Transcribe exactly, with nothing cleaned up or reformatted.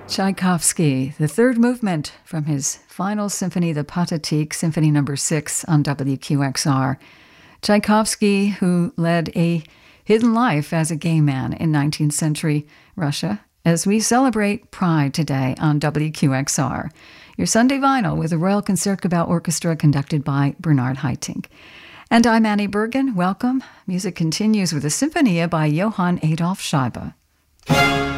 Tchaikovsky, the third movement from his final symphony, the Pathetique, Symphony Number Six on W Q X R. Tchaikovsky, who led a hidden life as a gay man in nineteenth century Russia, as we celebrate Pride today on W Q X R. Your Sunday Vinyl with the Royal Concertgebouw Orchestra conducted by Bernard Haitink. And I'm Annie Bergen. Welcome. Music continues with a Symphonia by Johann Adolf Scheibe.